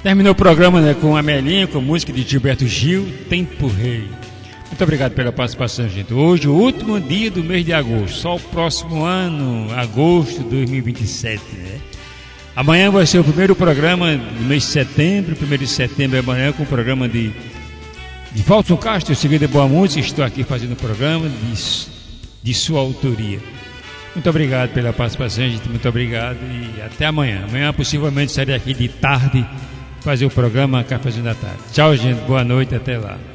Terminou o programa, né, com a Melinha, com a música de Gilberto Gil, Tempo Rei. Muito obrigado pela participação, gente. Hoje, o último dia do mês de agosto. Só o próximo ano, agosto de 2027, né? Amanhã vai ser o primeiro programa do mês de setembro. 1º de setembro é amanhã com o programa de Valton Castro, o Segredo da Boa Música. Estou aqui fazendo o programa de sua autoria. Muito obrigado pela participação, gente. Muito obrigado e até amanhã. Amanhã, possivelmente, estarei aqui de tarde fazer o programa Cafézinho da Tarde. Tchau, gente. Boa noite. Até lá.